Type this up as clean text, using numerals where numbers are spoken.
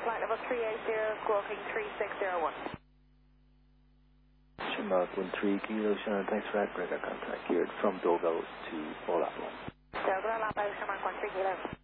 flight level 380, squawking 3601. Shamrock 13 Kilo, Shannon, thanks for that. Radar contact geared from Dogo to Olavo. Dogo, Olavo, Shamrock 13 Kilo.